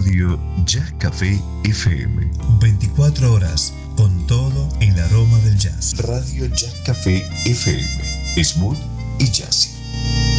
Radio Jazz Café FM. 24 horas con todo el aroma del jazz. Radio Jazz Café FM. Smooth y jazzy.